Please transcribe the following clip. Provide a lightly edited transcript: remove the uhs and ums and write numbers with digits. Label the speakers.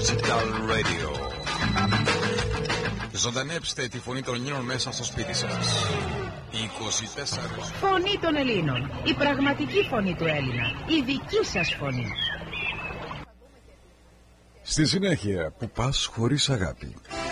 Speaker 1: Digital Radio. Ζωντανέψτε τη φωνή των Ελλήνων μέσα στο σπίτι σας. 24.
Speaker 2: Φωνή των Ελλήνων. Η πραγματική φωνή του Έλληνα. Η δική σας φωνή.
Speaker 1: Στη συνέχεια, που πας χωρίς αγάπη.